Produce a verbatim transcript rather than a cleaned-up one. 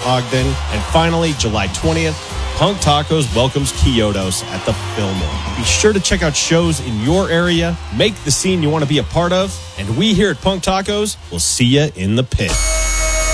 Ogden. And finally, July twentieth, Punk Tacos welcomes Kyotos at the Fillmore. Be sure to check out shows in your area, make the scene you want to be a part of, and we here at Punk Tacos will see you in the pit.